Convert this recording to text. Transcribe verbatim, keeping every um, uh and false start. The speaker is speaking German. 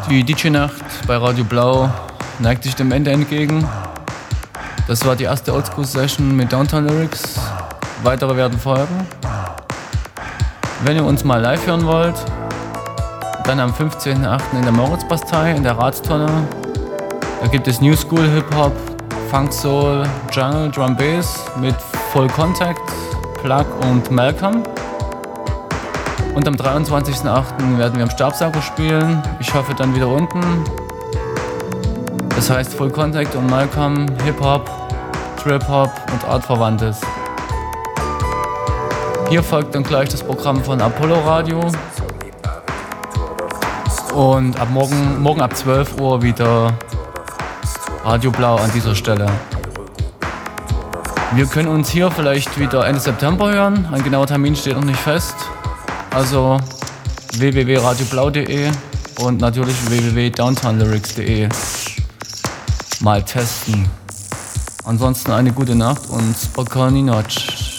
Die D J-Nacht bei Radio Blau neigt sich dem Ende entgegen. Das war die erste Oldschool-Session mit Downtown Lyrics. Weitere werden folgen. Wenn ihr uns mal live hören wollt, dann am fünfzehnten achten in der Moritzbastei in der Ratstonne. Da gibt es New School Hip-Hop, Funk Soul, Jungle, Drum Bass mit Full Contact, Plug und Malcolm. Und am dreiundzwanzigsten achten werden wir am Stabsacko spielen. Ich hoffe dann wieder unten. Das heißt Full Contact und Malcolm, Hip-Hop, Trip-Hop und Artverwandtes. Hier folgt dann gleich das Programm von Apollo Radio. Und ab morgen, morgen ab zwölf Uhr wieder Radio Blau an dieser Stelle. Wir können uns hier vielleicht wieder Ende September hören. Ein genauer Termin steht noch nicht fest. Also w w w punkt radioblau punkt de und natürlich w w w punkt downtown lyrics punkt de mal testen. Ansonsten eine gute Nacht und Spokojnej noc.